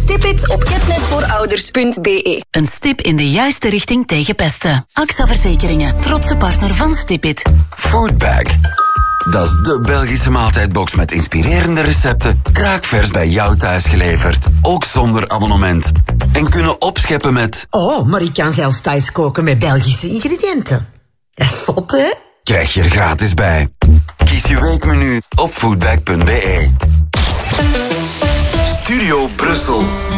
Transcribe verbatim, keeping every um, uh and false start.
Stipit op getnetvoorouders punt b e. Een stip in de juiste richting tegen pesten. A X A Verzekeringen, trotse partner van Stipit. Foodbag. Dat is de Belgische maaltijdbox met inspirerende recepten, kraakvers bij jou thuis geleverd. Ook zonder abonnement. En kunnen opscheppen met... Oh, maar ik kan zelfs thuis koken met Belgische ingrediënten. Dat is zot, hè? Krijg je er gratis bij. Kies je weekmenu op foodbag punt b e. Studio Brussel.